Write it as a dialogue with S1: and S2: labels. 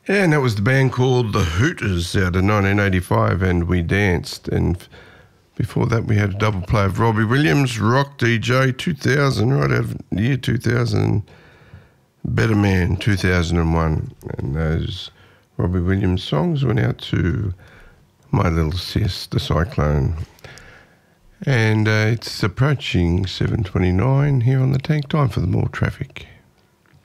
S1: Yeah, and that was the band called The Hooters out of 1985, and We Danced. And before that, we had a double play of Robbie Williams, Rock DJ 2000, right out of the year 2000, Better Man 2001. And those Robbie Williams songs went out to My Little Sis, the Cyclone. And it's approaching 7:29 here on the tank. Time for the more traffic.